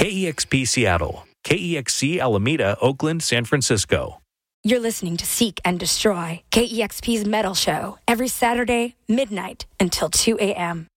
KEXP Seattle, KEXC Alameda, Oakland, San Francisco. You're listening to Seek and Destroy, KEXP's Metal Show, every Saturday, midnight until 2 a.m.